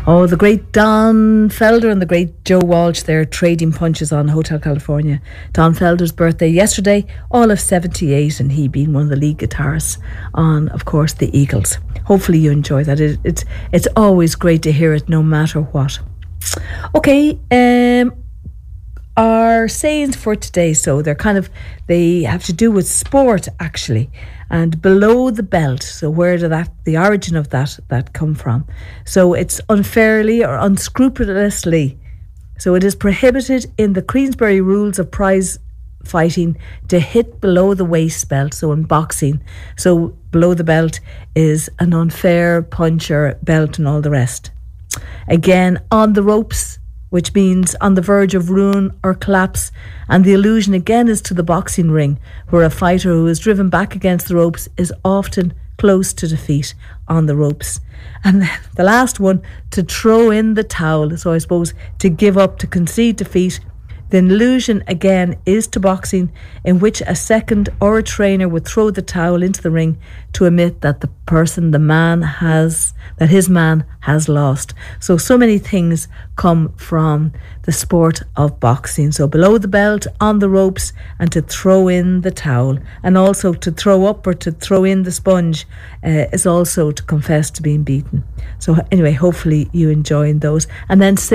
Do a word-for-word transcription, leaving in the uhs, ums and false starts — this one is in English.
Oh, the great Don Felder and the great Joe Walsh there trading punches on Hotel California. Don Felder's birthday yesterday, all of seventy-eight, and he being one of the lead guitarists on, of course, the Eagles. Hopefully you enjoy that. It, it's it's always great to hear it, no matter what. Okay, um, our sayings for today, so they're kind of, they have to do with sport actually. And below the belt, so where did that, the origin of that, that come from? So it's unfairly or unscrupulously. So it is prohibited in the Queensberry rules of prize fighting to hit below the waist belt, so in boxing. So below the belt is an unfair punch or belt and all the rest. Again, on the ropes, which means on the verge of ruin or collapse, and the allusion again is to the boxing ring, where a fighter who is driven back against the ropes is often close to defeat on the ropes. And then the last one, to throw in the towel, so I suppose to give up, to concede defeat. The allusion again is to boxing, in which a second or a trainer would throw the towel into the ring to admit that the person, the man has, that his man has lost. So, so many things come from the sport of boxing. So below the belt, on the ropes, and to throw in the towel. And also to throw up or to throw in the sponge uh, is also to confess to being beaten. So anyway, hopefully you enjoyed those. And then say